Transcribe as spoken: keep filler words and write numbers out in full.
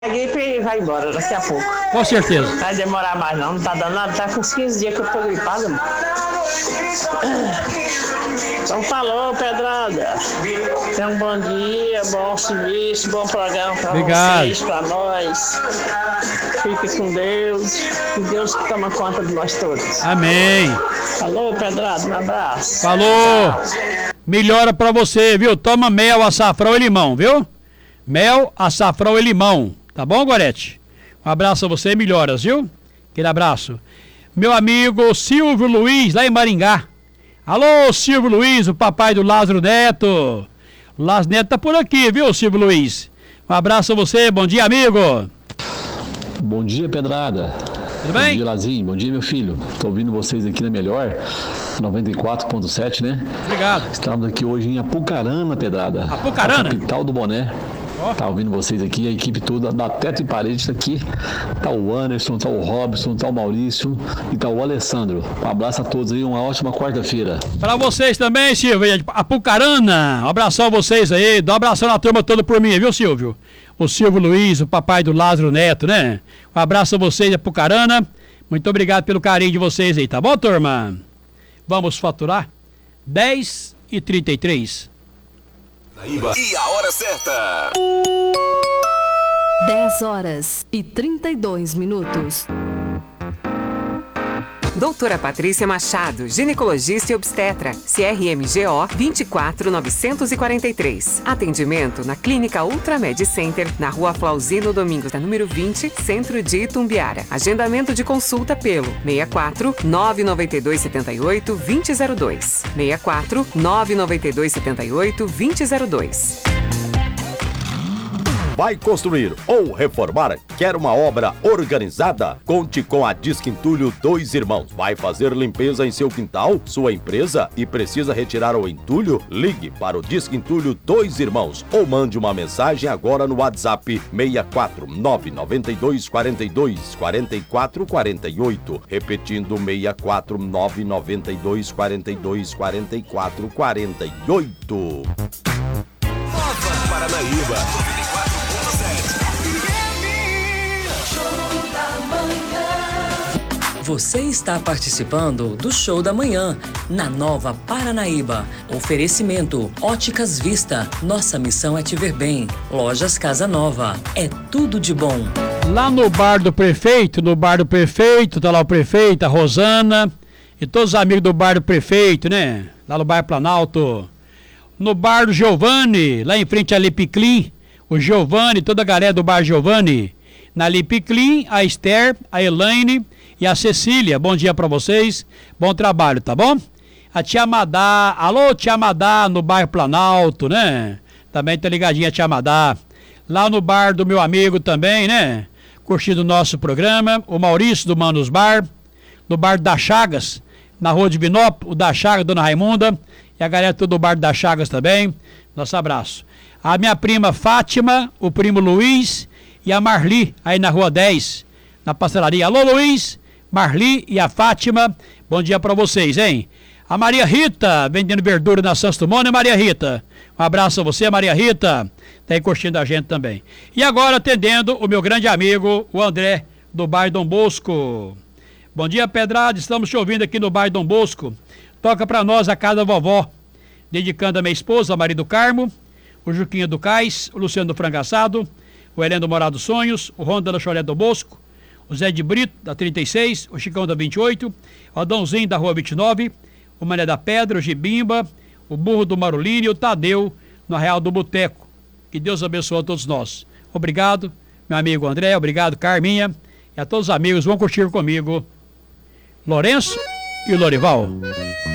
A gripe vai embora daqui a pouco. Com certeza. Vai demorar mais não, não tá dando nada. Tá com uns quinze dias que eu tô gripada, mano. Então falou, Pedrada. Tenha um bom dia, bom serviço, bom programa pra Obrigado. vocês, pra nós. Fique com Deus. Que Deus toma conta de nós todos. Amém. Falou, Pedrada, um abraço. Falou. Melhora pra você, viu? Toma mel, açafrão e limão, viu? Mel, açafrão e limão. Tá bom, Gorete? Um abraço a você, melhoras, viu? Aquele abraço. Meu amigo Silvio Luiz, lá em Maringá. Alô, Silvio Luiz, o papai do Lázaro Neto. O Lázaro Neto tá por aqui, viu, Silvio Luiz? Um abraço a você, bom dia, amigo. Bom dia, Pedrada. Tudo bem? Bom dia, Lazinho. Bom dia, meu filho. Tô ouvindo vocês aqui na Melhor, noventa e quatro ponto sete, né? Obrigado. Estamos aqui hoje em Apucarana, Pedrada. Apucarana? A capital do boné. Ó. Tá ouvindo vocês aqui, a equipe toda, da teto e parede tá aqui. Tá o Anderson, tá o Robson, tá o Maurício e tá o Alessandro. Um abraço a todos aí, uma ótima quarta-feira. Pra vocês também, Silvio. Apucarana. Um abração a vocês aí. Dá um abração na turma toda por mim, viu, Silvio? O Silvio Luiz, o papai do Lázaro Neto, né? Um abraço a vocês, Apucarana. Muito obrigado pelo carinho de vocês aí, tá bom, turma? Vamos faturar? dez e trinta e três. E a hora certa. dez horas e trinta e dois minutos. Doutora Patrícia Machado, ginecologista e obstetra, C R M G O vinte e quatro novecentos e quarenta e três. Atendimento na Clínica Ultramed Center, na Rua Flauzino Domingos, da número vinte, Centro de Itumbiara. Agendamento de consulta pelo seis quatro nove nove dois sete oito dois zero zero dois. seis quatro nove nove dois sete oito dois zero zero dois. Vai construir ou reformar? Quer uma obra organizada? Conte com a Disque Entulho Dois Irmãos. Vai fazer limpeza em seu quintal, sua empresa e precisa retirar o entulho? Ligue para o Disque Entulho Dois Irmãos ou mande uma mensagem agora no WhatsApp seis quatro nove nove dois quatro dois quatro quatro quatro oito. Repetindo, seis quatro nove nove dois quatro dois quatro quatro quatro oito. Nova Paranaíba. Você está participando do Show da Manhã, na Nova Paranaíba. Oferecimento, Óticas Vista. Nossa missão é te ver bem. Lojas Casa Nova. É tudo de bom. Lá no bar do prefeito, no bar do prefeito, tá lá o prefeito, a Rosana e todos os amigos do bar do prefeito, né? Lá no bar Planalto. No bar do Giovanni, lá em frente a Lipiclin, o Giovanni, toda a galera do bar Giovanni. Na Lipiclin, a Esther, a Elaine e a Cecília. Bom dia pra vocês, bom trabalho, tá bom? A tia Madá, alô tia Madá, no bairro Planalto, né? Também tá ligadinha a tia Madá. Lá no bar do meu amigo também, né? Curtindo o nosso programa, o Maurício do Manos Bar, no bar da Chagas, na rua de Vinópolis, o da Chagas, Dona Raimunda, e a galera toda do bar da Chagas também, nosso abraço. A minha prima Fátima, o primo Luiz e a Marli, aí na rua dez, na pastelaria. Alô Luiz, Marli e a Fátima, bom dia pra vocês, hein? A Maria Rita, vendendo verdura na Santos Dumont, né, Maria Rita? Um abraço a você, Maria Rita, tá aí curtindo a gente também. E agora atendendo o meu grande amigo, o André, do bairro Dom Bosco. Bom dia, Pedrada, estamos te ouvindo aqui no bairro Dom Bosco. Toca pra nós a Casa da Vovó, dedicando a minha esposa, a Maria do Carmo, o Juquinha do Cais, o Luciano do Frangaçado, o Heleno do Morado dos Sonhos, o Ronda da Choré do Bosco, o Zé de Brito, da trinta e seis, o Chicão da vinte e oito, o Adãozinho da Rua vinte e nove, o Mané da Pedra, o Gibimba, o Burro do Marolini e o Tadeu, no Real do Boteco. Que Deus abençoe a todos nós. Obrigado, meu amigo André, obrigado, Carminha, e a todos os amigos, vão curtir comigo Lourenço e o Lorival.